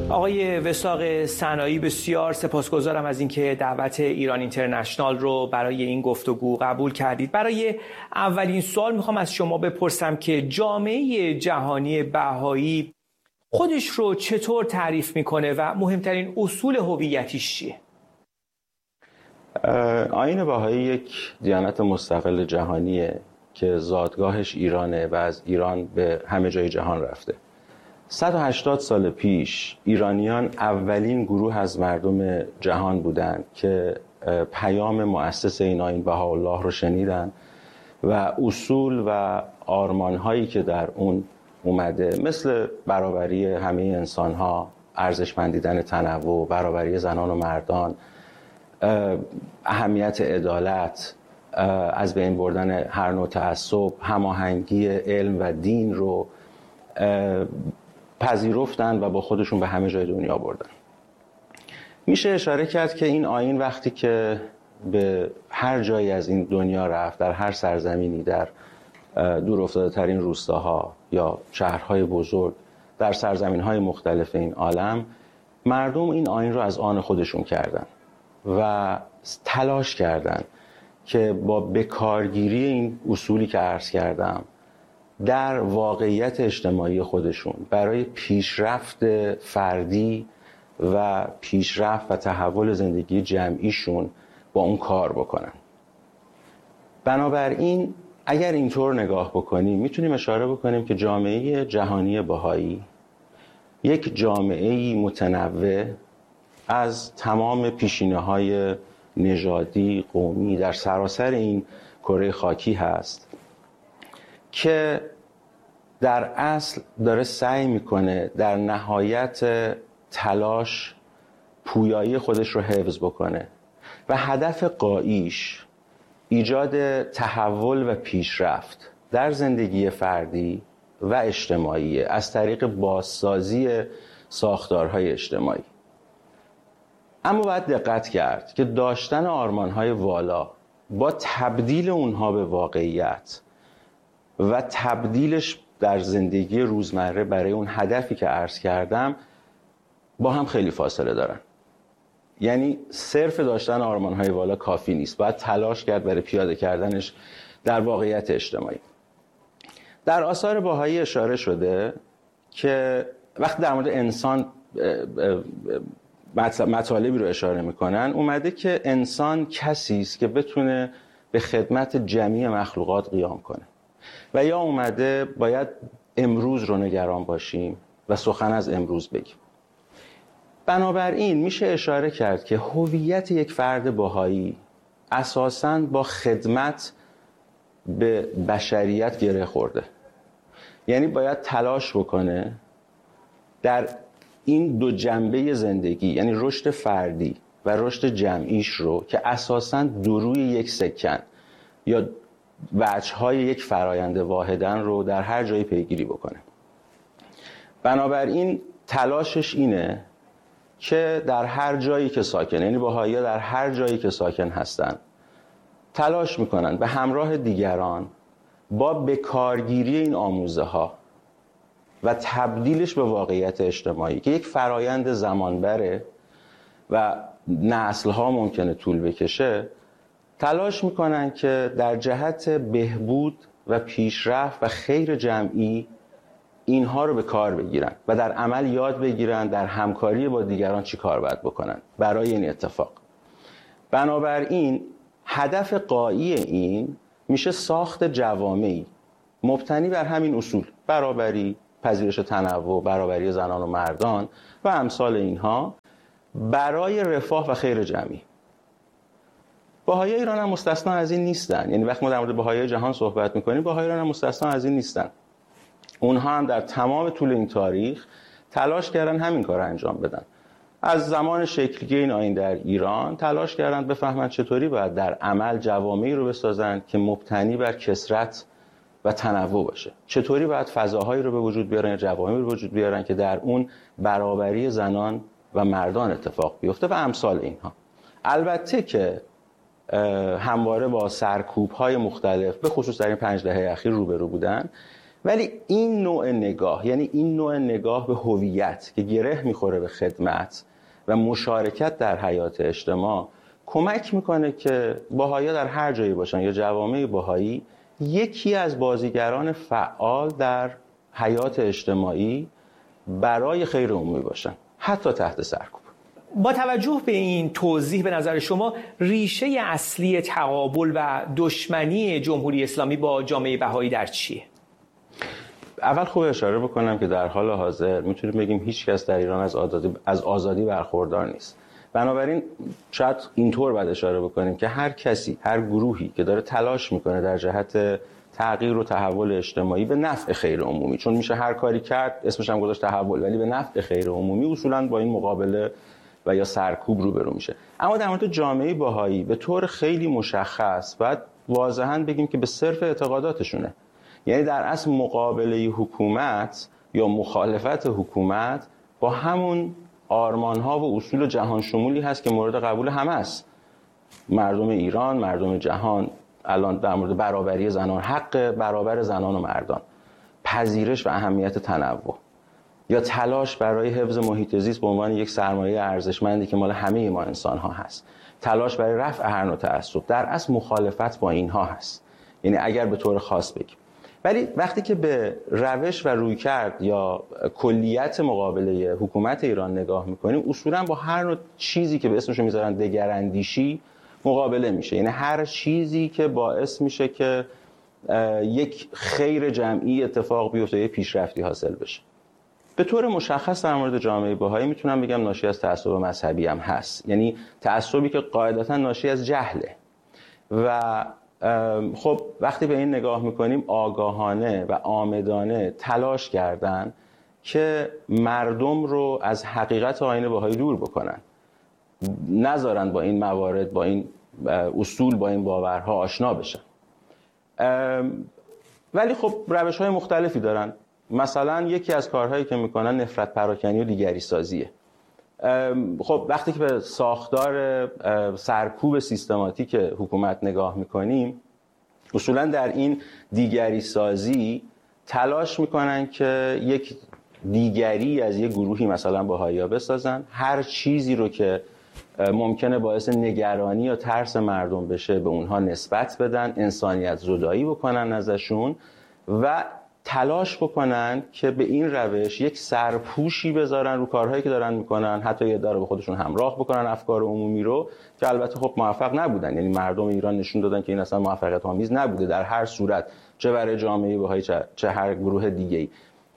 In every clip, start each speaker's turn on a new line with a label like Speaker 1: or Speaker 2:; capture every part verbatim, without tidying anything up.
Speaker 1: آقای وثاق سنایی، بسیار سپاسگزارم از اینکه دعوت ایران اینترنشنال رو برای این گفتگو قبول کردید. برای اولین سوال میخوام از شما بپرسم که جامعه جهانی بهایی خودش رو چطور تعریف میکنه و مهمترین اصول هویتیش چیه؟
Speaker 2: آیین بهایی یک دیانت مستقل جهانیه که زادگاهش ایرانه و از ایران به همه جای جهان رفته. صد و هشتاد سال پیش ایرانیان اولین گروه از مردم جهان بودند که پیام مؤسس این آیین بهاءالله رو شنیدن و اصول و آرمان‌هایی که در اون اومده، مثل برابری همه انسان‌ها، ارزشمند دیدن تنوع، برابری زنان و مردان، اهمیت عدالت، از بین بردن هر نوع تعصب، هماهنگی علم و دین رو پذیرفتن و با خودشون به همه جای دنیا بردن. میشه اشاره کرد که این آیین وقتی که به هر جایی از این دنیا رفت، در هر سرزمینی، در دور افتاده ترین روستاها یا شهرهای بزرگ، در سرزمینهای مختلف این عالم، مردم این آیین رو از آن خودشون کردن و تلاش کردن که با بکارگیری این اصولی که عرض کردم در واقعیت اجتماعی خودشون برای پیشرفت فردی و پیشرفت و تحول زندگی جمعیشون با اون کار بکنن. بنابراین اگر اینطور نگاه بکنیم میتونیم اشاره بکنیم که جامعه جهانی بهایی یک جامعه متنوع از تمام پیشینه‌های نژادی، قومی در سراسر این کره خاکی هست که در اصل داره سعی میکنه در نهایت تلاش پویایی خودش رو حفظ بکنه و هدف غاییش ایجاد تحول و پیشرفت در زندگی فردی و اجتماعی از طریق بازسازی ساختارهای اجتماعی. اما باید دقت کرد که داشتن آرمانهای والا با تبدیل اونها به واقعیت و تبدیلش در زندگی روزمره برای اون هدفی که عرض کردم با هم خیلی فاصله دارن. یعنی صرف داشتن آرمانهای والا کافی نیست، باید تلاش کرد برای پیاده کردنش در واقعیت اجتماعی. در آثار بهایی اشاره شده که وقتی در مورد انسان مطالبی رو اشاره میکنن، اومده که انسان کسی است که بتونه به خدمت جمیع مخلوقات قیام کنه و یا اومده باید امروز رو نگران باشیم و سخن از امروز بگیم. بنابراین میشه اشاره کرد که هویت یک فرد بهایی اساساً با خدمت به بشریت گره خورده. یعنی باید تلاش بکنه در این دو جنبه زندگی، یعنی رشد فردی و رشد جمعیش رو که اساساً دو روی یک سکن یا وجه‌های یک فرایند واحدن رو در هر جایی پیگیری بکنه. بنابراین تلاشش اینه که در هر جایی که ساکن، یعنی بهائی‌ها در هر جایی که ساکن هستن، تلاش میکنن به همراه دیگران با بکارگیری این آموزه ها و تبدیلش به واقعیت اجتماعی که یک فرایند زمانبره و نسل‌ها ممکنه طول بکشه، تلاش میکنن که در جهت بهبود و پیشرفت و خیر جمعی اینها رو به کار بگیرن و در عمل یاد بگیرن در همکاری با دیگران چی کار باید بکنن برای این اتفاق. بنابراین هدف غایی این میشه ساخت جوامعی مبتنی بر همین اصول: برابری، پذیرش تنوع، برابری زنان و مردان و امثال اینها برای رفاه و خیر جمعی. بهایی ایران هم مستثنا از این نیستن. یعنی وقتی ما در مورد بهایی جهان صحبت میکنیم، بهایی ایران هم مستثنا از این نیستن. اونها هم در تمام طول این تاریخ تلاش کردن همین کار انجام بدن. از زمان شکلگیری این آیین در ایران تلاش کردن بفهمن چطوری باید در عمل جوامعی رو بسازن که مبتنی بر کثرت و تنوع باشه. چطوری باید فضاهایی رو به وجود بیارن، جوامعی رو به وجود بیارن که در اون برابری زنان و مردان اتفاق بیفته و امثال اینها. البته که همواره با سرکوب‌های مختلف به خصوص در این پنج دهه اخیر روبرو بودن، ولی این نوع نگاه، یعنی این نوع نگاه به هویت که گره میخوره به خدمت و مشارکت در حیات اجتماع، کمک میکنه که بهائی‌ها در هر جایی باشن یا جوامع بهایی یکی از بازیگران فعال در حیات اجتماعی برای خیر عمومی باشن، حتی تحت سرکوب.
Speaker 1: با توجه به این توضیح، به نظر شما ریشه اصلی تقابل و دشمنی جمهوری اسلامی با جامعه بهایی در چیه؟
Speaker 2: اول خوب اشاره بکنم که در حال حاضر میتونیم بگیم هیچ کس در ایران از آزادی از آزادی برخوردار نیست. بنابراین شاید اینطور باید اشاره بکنیم که هر کسی، هر گروهی که داره تلاش میکنه در جهت تغییر و تحول اجتماعی به نفع خیر عمومی، چون میشه هر کاری کرد اسمش هم گذاشت تحول، ولی به نفع خیر عمومی، اصولاً با این مقابله و یا سرکوب روبرو میشه. اما در مورد جامعه بهایی به طور خیلی مشخص باید واضحاً بگیم که به صرف اعتقاداتشونه. یعنی در اصل مقابله حکومت یا مخالفت حکومت با همون آرمان‌ها و اصول جهان شمولی هست که مورد قبول همه است. مردم ایران، مردم جهان الان در مورد برابری زنان، حق برابر زنان و مردان، پذیرش و اهمیت تنوع، یا تلاش برای حفظ محیط زیست به عنوان یک سرمایه ارزشمندی که مال همه ما انسان‌ها هست، تلاش برای رفع هر نوع تعصب، در اصل مخالفت با اینها هست. یعنی اگر به طور خاص بگیم. ولی وقتی که به روش و رویکرد یا کلیت مقابله حکومت ایران نگاه میکنیم، اصولا با هر نوع چیزی که به اسمشو میذارن دگراندیشی مقابله میشه. یعنی هر چیزی که باعث میشه که یک خیر جمعی اتفاق بیفته، یک پیشرفتی حاصل بشه. به طور مشخص در مورد جامعه بهایی میتونم بگم ناشی از تعصب مذهبی هم هست. یعنی تعصبی که قاعدتا ناشی از جهله. و خب وقتی به این نگاه میکنیم، آگاهانه و عامدانه تلاش کردن که مردم رو از حقیقت آیین بهایی دور بکنن، نذارن با این موارد، با این اصول، با این باورها آشنا بشن. ولی خب روش‌های مختلفی دارن. مثلا یکی از کارهایی که میکنن نفرت پراکنی و دیگری سازیه. خب وقتی که به ساختار سرکوب سیستماتیک حکومت نگاه میکنیم، اصولا در این دیگری سازی تلاش میکنن که یک دیگری از یک گروهی مثلا بهائی‌ها بسازن، هر چیزی رو که ممکنه باعث نگرانی یا ترس مردم بشه به اونها نسبت بدن، انسانیت زدایی بکنن ازشون و تلاش بکنن که به این روش یک سرپوشی بذارن رو کارهایی که دارن میکنن، حتی یه داره به خودشون همراه بکنن افکار عمومی رو، که البته خب موفق نبودن. یعنی مردم ایران نشون دادن که این اصلا موفقیت آمیز نبوده در هر صورت، چه برای جامعه بهایی چه هر گروه دیگه‌ای.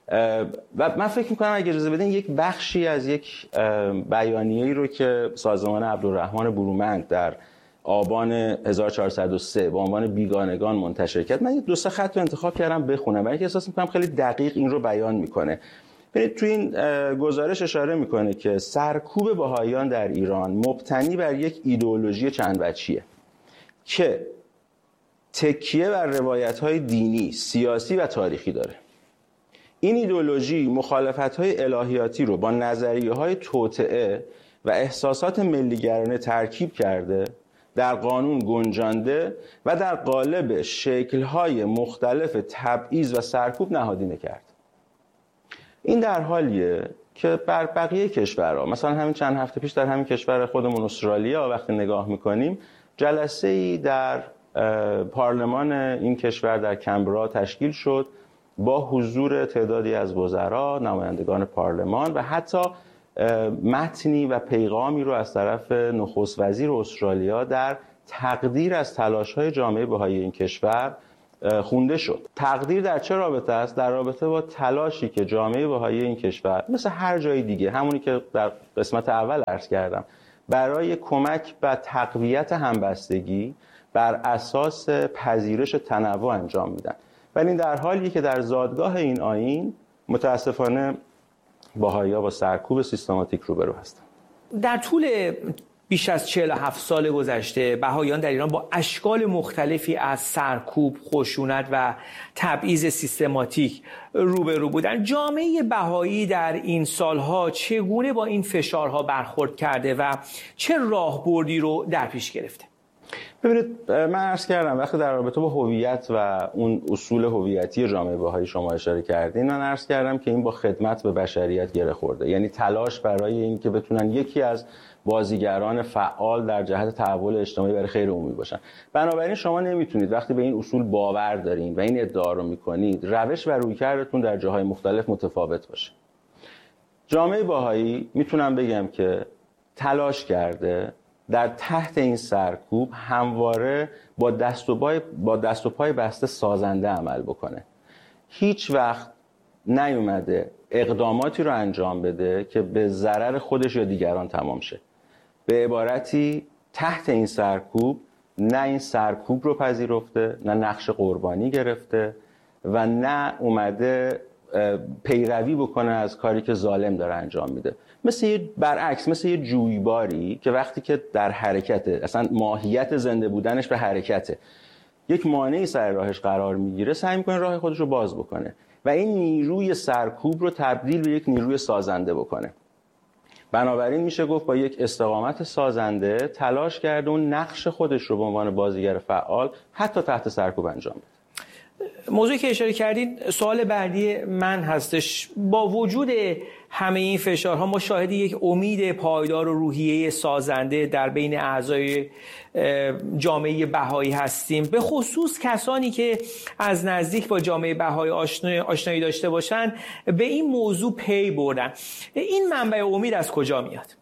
Speaker 2: و من فکر میکنم اگه اجازه بدین یک بخشی از یک بیانیه‌ای رو که سازمان عبدالرحمن برومند در آبان هزار و چهارصد و سه با عنوان بیگانگان منتشر کرد، من دو سه خط رو انتخاب کردم بخونم، برای اینکه احساس میکنم خیلی دقیق این رو بیان میکنه. ببینید تو این گزارش اشاره میکنه که سرکوب بهائیان در ایران مبتنی بر یک ایدئولوژی چند وجهیه که تکیه بر روایت‌های دینی، سیاسی و تاریخی داره. این ایدئولوژی مخالفت‌های الهیاتی رو با نظریه‌های توطئه و احساسات ملی‌گرایانه ترکیب کرده، در قانون گنجانده و در قالب شکل‌های مختلف تبعیض و سرکوب نهادینه کرد. این در حالیه که بر بقیه کشورها، مثلا همین چند هفته پیش در همین کشور خودمون استرالیا وقتی نگاه می‌کنیم، جلسه‌ای در پارلمان این کشور در کمبرا تشکیل شد با حضور تعدادی از وزرا، نمایندگان پارلمان و حتی متنی و پیغامی رو از طرف نخست وزیر استرالیا در تقدیر از تلاش‌های جامعه بهایی این کشور خونده شد. تقدیر در چه رابطه است؟ در رابطه با تلاشی که جامعه بهایی این کشور مثل هر جای دیگه، همونی که در قسمت اول عرض کردم، برای کمک و تقویت همبستگی بر اساس پذیرش تنوع انجام میدن. ولی این در حالیه که در زادگاه این آیین متاسفانه بهائی‌ها با سرکوب سیستماتیک روبرو هستند.
Speaker 1: در طول بیش از چهل و هفت سال گذشته بهائیان در ایران با اشکال مختلفی از سرکوب، خشونت و تبعیض سیستماتیک روبرو بودند. جامعه بهایی در این سالها چگونه با این فشارها برخورد کرده و چه راهبردی رو در پیش گرفته؟
Speaker 2: ببینید، من عرض کردم وقتی در رابطه با هویت و اون اصول هویتی جامعه بهایی شما اشاره کردین، من عرض کردم که این با خدمت به بشریت گره خورده، یعنی تلاش برای این که بتونن یکی از بازیگران فعال در جهت تحول اجتماعی برای خیر عمومی باشن. بنابراین شما نمیتونید وقتی به این اصول باور دارین و این ادعا رو میکنید، روش و رویکردتون در جاهای مختلف متفاوت باشه. جامعه بهایی میتونم بگم که تلاش کرده در تحت این سرکوب همواره با دست و پای با دست و پای بسته سازنده عمل بکنه. هیچ وقت نیومده اقداماتی رو انجام بده که به ضرر خودش یا دیگران تمام شه. به عبارتی تحت این سرکوب نه این سرکوب رو پذیرفته، نه نقش قربانی گرفته و نه اومده پیروی بکنه از کاری که ظالم داره انجام میده. مثل یه برعکس، مثل یه جویباری که وقتی که در حرکته، اصلا ماهیت زنده بودنش به حرکته، یک مانعی سر راهش قرار میگیره، سعی میکنه راه خودش رو باز بکنه و این نیروی سرکوب رو تبدیل به یک نیروی سازنده بکنه. بنابراین میشه گفت با یک استقامت سازنده تلاش کرده اون نقش خودش رو به عنوان بازیگر فعال حتی تحت سرکوب انجام بده.
Speaker 1: موضوعی که اشاره کردین، سوال بعدی من هستش. با وجود همه این فشارها ما شاهد یک امید پایدار و روحیه سازنده در بین اعضای جامعه بهایی هستیم، به خصوص کسانی که از نزدیک با جامعه بهایی آشنایی داشته باشن به این موضوع پی بردن. این منبع امید از کجا میاد؟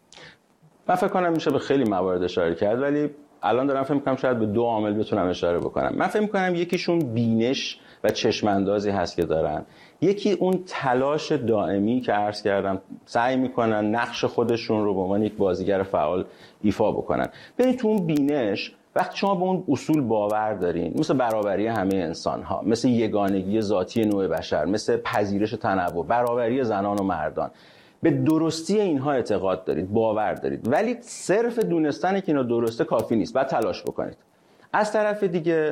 Speaker 2: من فکر کنم میشه به خیلی موارد اشاره کرد، ولی الان دارم فکر می‌کنم شاید به دو عامل بتونم اشاره بکنم. من فکر می‌کنم یکیشون بینش و چشم‌اندازی هست که دارن، یکی اون تلاش دائمی که عرض کردم سعی می‌کنن نقش خودشون رو به عنوان یک بازیگر فعال ایفا بکنن. ببین تو اون بینش وقتی شما به اون اصول باور دارین، مثل برابری همه انسان‌ها، مثل یگانگی ذاتی نوع بشر، مثل پذیرش تنوع، برابری زنان و مردان، به درستی اینها اعتقاد دارید، باور دارید، ولی صرف دونستن که اینا درسته کافی نیست، باید تلاش بکنید. از طرف دیگه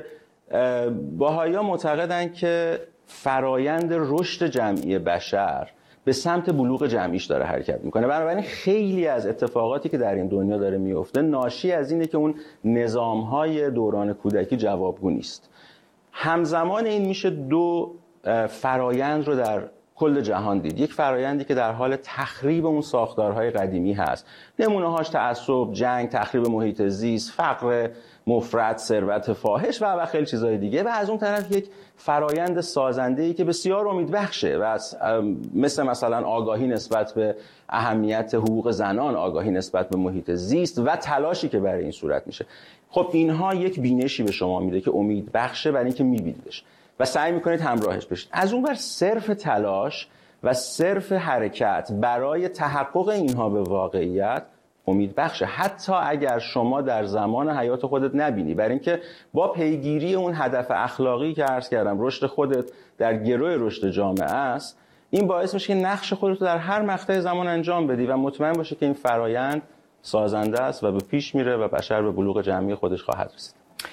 Speaker 2: بهائی‌ها معتقدن که فرایند رشد جمعی بشر به سمت بلوغ جمعیش داره حرکت میکنه. بنابراین خیلی از اتفاقاتی که در این دنیا داره میفته ناشی از اینه که اون نظام‌های دوران کودکی جوابگو نیست. همزمان این میشه دو فرایند رو در کل جهان دید. یک فرایندی که در حال تخریب اون ساختارهای قدیمی هست، نمونه‌هاش تعصب، جنگ، تخریب محیط زیست، فقر مفرط، ثروت فاحش و و خیلی چیزهای دیگه، و از اون طرف یک فرایند سازنده‌ای که بسیار امیدبخشه و مثل مثلا آگاهی نسبت به اهمیت حقوق زنان، آگاهی نسبت به محیط زیست و تلاشی که برای این صورت میشه. خب اینها یک بینشی به شما میده که امیدبخشه برای اینکه میبینیدش و سعی میکنید همراهش بشید. از اون ور صرف تلاش و صرف حرکت برای تحقق اینها به واقعیت امید بخشه، حتی اگر شما در زمان حیات خودت نبینی، برای اینکه با پیگیری اون هدف اخلاقی که عرض کردم، رشد خودت در گروه رشد جامعه است، این باعث میشه که نقش خودت رو در هر مقطع زمان انجام بدی و مطمئن باشه که این فرایند سازنده است و به پیش میره و بشر به بلوغ جمعی خودش خواهد رسید.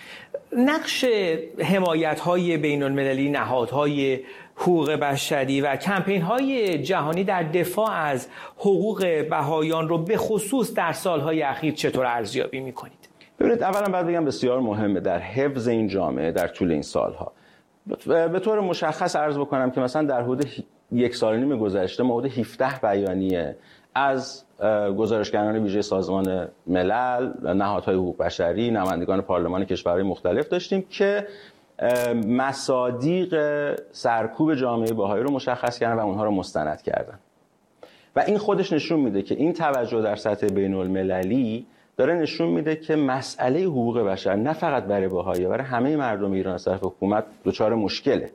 Speaker 1: نقش حمایت‌های بین‌المللی، نهادهای حقوق بشری و کمپین‌های جهانی در دفاع از حقوق بهائیان رو به خصوص در سال‌های اخیر چطور ارزیابی می‌کنید؟
Speaker 2: ببینید، اولا باید بگم بسیار مهمه در حفظ این جامعه در طول این سال‌ها. به طور مشخص عرض بکنم که مثلا در حدود یک سال و نیم گذشته ما حدود هفده بیانیه از گزارشگران ویژه سازمان ملل، نهادهای حقوق بشری، نمایندگان پارلمان کشورهای مختلف داشتیم که مصادیق سرکوب جامعه بهایی رو مشخص کردن و اونها رو مستند کردن و این خودش نشون میده که این توجه در سطح بین المللی داره نشون میده که مسئله حقوق بشر نه فقط برای بهایی، برای همه مردم ایران از طرف حکومت دچار مشکله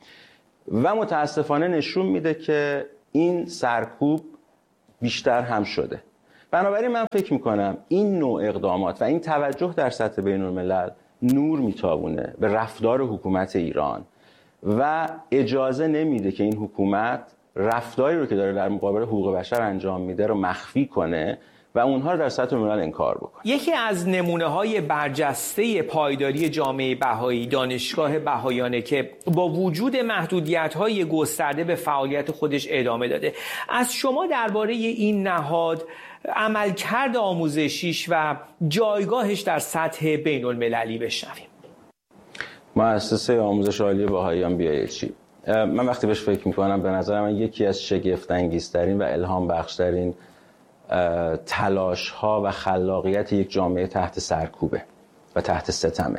Speaker 2: و متاسفانه نشون میده که این سرکوب بیشتر هم شده. بنابراین من فکر میکنم این نوع اقدامات و این توجه در سطح بین الملل نور میتابونه به رفتار حکومت ایران و اجازه نمیده که این حکومت رفتاری رو که داره در مقابل حقوق بشر انجام میده رو مخفی کنه و اونها رو در سطح ملل انکار بکنه.
Speaker 1: یکی از نمونه‌های برجسته پایداری جامعه بهایی دانشگاه بهاییانه که با وجود محدودیت‌های گسترده به فعالیت خودش ادامه داده. از شما درباره این نهاد، عملکرد آموزشیش و جایگاهش در سطح بین‌المللی بشنویم.
Speaker 2: مؤسسه آموزش عالی بهاییان بی ای اچ ای، من وقتی بهش فکر میکنم به نظر من یکی از شگفت‌انگیزترین و الهام بخشترین تلاش ها و خلاقیت یک جامعه تحت سرکوبه و تحت ستمه.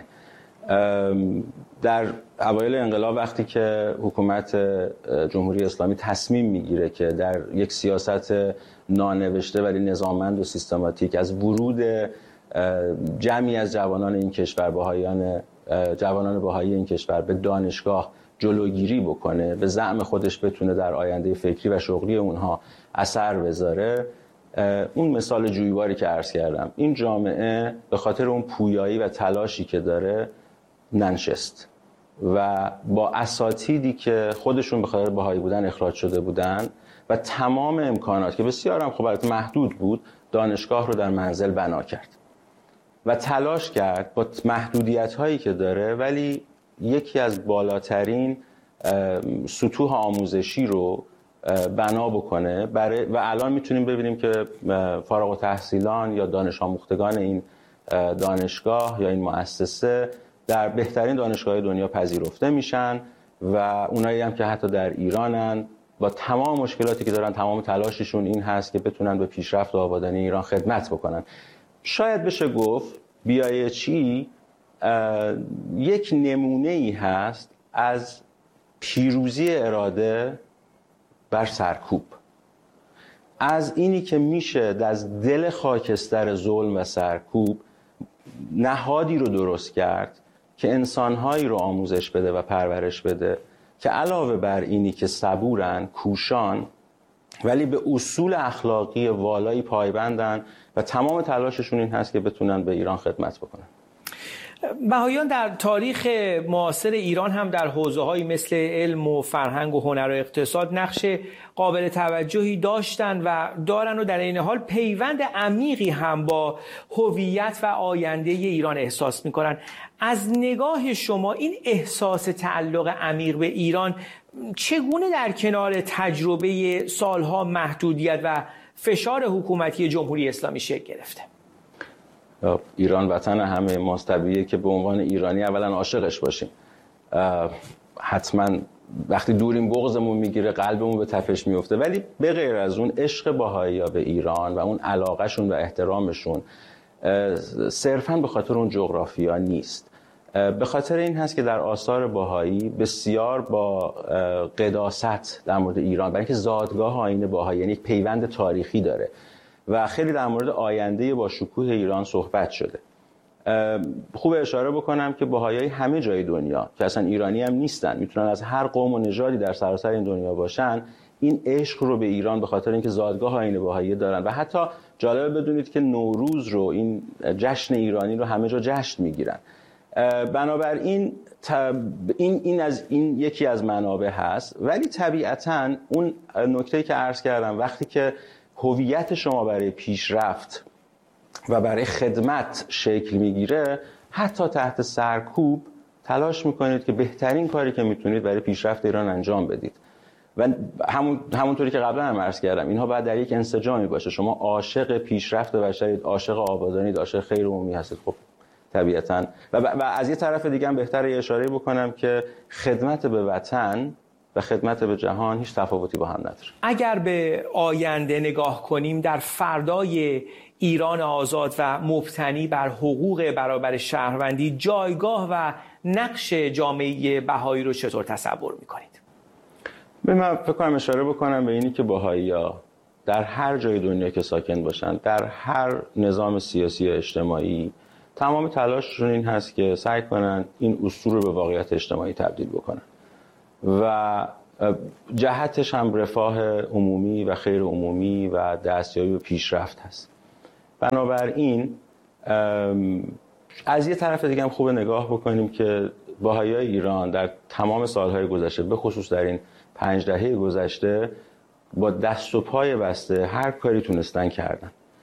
Speaker 2: در اوایل انقلاب وقتی که حکومت جمهوری اسلامی تصمیم میگیره که در یک سیاست نانوشته ولی نظاممند و سیستماتیک از ورود جمعی از جوانان این کشور، بهاییان جوانان بهایی این کشور به دانشگاه جلوگیری بکنه، به زعم خودش بتونه در آینده فکری و شغلی اونها اثر بذاره، اون مثال جویباری که عرض کردم، این جامعه به خاطر اون پویایی و تلاشی که داره ننشست و با اساتیدی که خودشون به خاطر بهایی بودن اخراج شده بودن و تمام امکانات که بسیار هم خب البته محدود بود، دانشگاه رو در منزل بنا کرد و تلاش کرد با محدودیت هایی که داره ولی یکی از بالاترین سطوح آموزشی رو بنا بکنه برای و الان میتونیم ببینیم که فارغ التحصیلان یا دانش آموختگان این دانشگاه یا این مؤسسه در بهترین دانشگاه دنیا پذیرفته میشن و اونایی هم که حتی در ایرانن با تمام مشکلاتی که دارن، تمام تلاششون این هست که بتونن به پیشرفت و آبادانی ایران خدمت بکنن. شاید بشه گفت بی آی اچ ای یک نمونه ای هست از پیروزی اراده بر سرکوب، از اینی که میشه از دل خاکستر ظلم و سرکوب نهادی رو درست کرد که انسانهایی رو آموزش بده و پرورش بده که علاوه بر اینی که صبورن، کوشان، ولی به اصول اخلاقی والایی پایبندن و تمام تلاششون این هست که بتونن به ایران خدمت بکنن.
Speaker 1: بهاییان در تاریخ معاصر ایران هم در حوزه‌هایی مثل علم و فرهنگ و هنر و اقتصاد نقش قابل توجهی داشتن و دارن و در این حال پیوند عمیقی هم با هویت و آینده ایران احساس می‌کنن. از نگاه شما این احساس تعلق عمیق به ایران چگونه در کنار تجربه سالها محدودیت و فشار حکومتی جمهوری اسلامی شکل گرفته؟
Speaker 2: ایران وطن همه ماست، طبیعیه که به عنوان ایرانی اولا عاشقش باشیم. حتما وقتی دوریم بغضمون میگیره، قلبمون به تپش میفته، ولی به غیر از اون عشق بهایی‌ها به ایران و اون علاقهشون و احترامشون صرفاً به خاطر اون جغرافیا نیست. به خاطر این هست که در آثار بهایی بسیار با قداست در مورد ایران، برای اینکه زادگاه آیین بهایی یعنی یک پیوند تاریخی داره و خیلی در مورد آینده با شکوه ایران صحبت شده. خوب اشاره بکنم که بهایی همه جای دنیا که اصلا ایرانی هم نیستن، میتونن از هر قوم و نژادی در سراسر این دنیا باشن، این عشق رو به ایران به خاطر اینکه زادگاه آیین بهایی دارن و حتی جالبه بدونید که نوروز رو، این جشن ایرانی رو همه جا جشن میگیرن. بنابراین این این از این یکی از منابع هست، ولی طبیعتاً اون نکته‌ای که عرض کردم، وقتی که هویت شما برای پیشرفت و برای خدمت شکل میگیره، حتی تحت سرکوب تلاش میکنید که بهترین کاری که میتونید برای پیشرفت ایران انجام بدید و همون همونطوری که قبلا هم عرض کردم، اینها باید در یک انسجامی باشه. شما عاشق پیشرفت بشرید، عاشق آبادانی، عاشق خیر عمومی هستید، خب طبیعتاً و, و از یه طرف دیگه هم بهتره اشاره بکنم که خدمت به وطن و خدمت به جهان هیچ تفاوتی با هم نداره.
Speaker 1: اگر به آینده نگاه کنیم، در فردای ایران آزاد و مبتنی بر حقوق برابر شهروندی، جایگاه و نقش جامعه بهایی رو چطور تصور میکنید؟
Speaker 2: من فکر کنم اشاره بکنم به اینی که بهایی‌ها در هر جای دنیا که ساکن باشن، در هر نظام سیاسی و اجتماعی، تمام تلاششون این هست که سعی کنن این اصول رو به واقعیت اجتماعی تبدیل بکنن و جهتش هم رفاه عمومی و خیر عمومی و دستیابی به پیشرفت هست. بنابراین از یه طرف دیگه هم خوب نگاه بکنیم که بهایی‌های ایران در تمام سالهای گذشته، به خصوص در این پنج دهه گذشته، با دست و پای بسته هر کاری تونستن کردن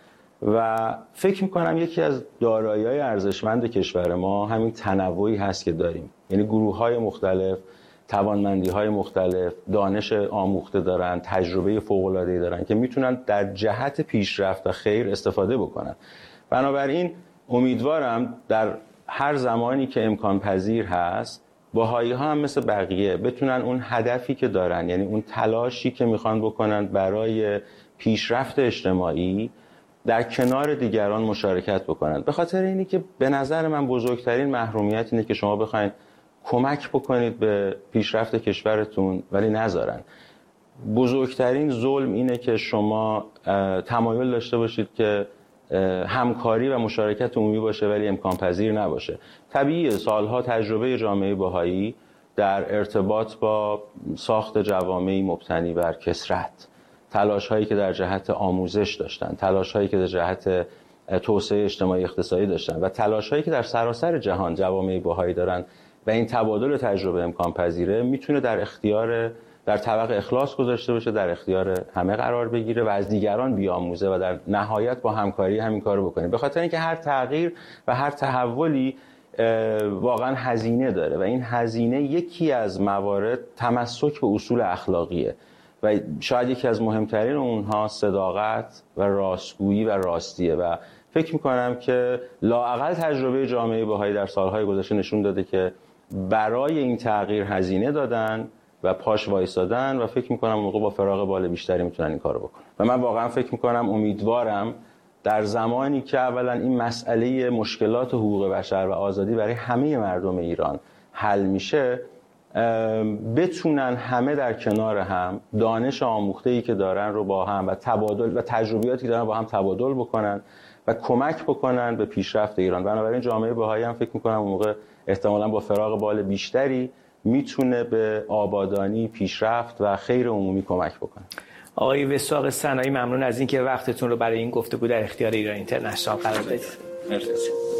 Speaker 2: و فکر میکنم یکی از دارایی‌های ارزشمند کشور ما همین تنوعی هست که داریم، یعنی گروه‌های مختلف، توانمندی‌های مختلف، دانش آموخته دارن، تجربه فوق‌العاده‌ای دارن که میتونن در جهت پیشرفت و خیر استفاده بکنن. بنابراین امیدوارم در هر زمانی که امکان پذیر هست بهایی ها هم مثل بقیه بتونن اون هدفی که دارن، یعنی اون تلاشی که میخوان بکنن برای پیشرفت اجتماعی، در کنار دیگران مشارکت بکنن. به خاطر اینی که به نظر من بزرگترین محرومیت اینه که شما بخواید کمک بکنید به پیشرفت کشورتون ولی نذارن. بزرگترین ظلم اینه که شما تمایل داشته باشید که همکاری و مشارکت عمومی باشه ولی امکان پذیر نباشه. طبیعیه سالها تجربه جامعه بهایی در ارتباط با ساخت جوامعی مبتنی بر کثرت، تلاش هایی که در جهت آموزش داشتن، تلاش هایی که در جهت توسعه اجتماعی اقتصادی داشتن و تلاش هایی که در سراسر جهان جوامع بهایی دارن و این تبادل تجربه امکان پذیره، میتونه در اختیار در طبق اخلاص گذاشته باشه، در اختیار همه قرار بگیره و از دیگران بیاموزه و در نهایت با همکاری همین کارو بکنه. به خاطر اینکه هر تغییر و هر تحولی واقعا هزینه داره و این هزینه یکی از موارد تمسک به اصول اخلاقیه و شاید یکی از مهمترین اونها صداقت و راستگویی و راستیه و فکر میکنم که لااقل تجربه جامعه بهایی در سالهای گذشته نشون داده که برای این تغییر هزینه دادن و پاش وایسادن و فکر میکنم موقع با فراغ بال بیشتری میتونن این کارو بکنن و من واقعا فکر میکنم امیدوارم در زمانی که اولا این مسئله مشکلات حقوق بشر و آزادی برای همه مردم ایران حل میشه، بتونن همه در کنار هم دانش آموخته‌ای که دارن رو با هم و تبادل و تجربیاتی که دارن با هم تبادل بکنن و کمک بکنن به پیشرفت ایران. بنابراین جامعه بهایی هم فکر میکنم اون موقع احتمالاً با فراغ بال بیشتری میتونه به آبادانی، پیشرفت و خیر عمومی کمک بکنه.
Speaker 1: آقای وثاق سنایی ممنون از اینکه وقتتون رو برای این گفتگو در اختیار ایران اینترنشنال قرار دادید.
Speaker 2: مرسی.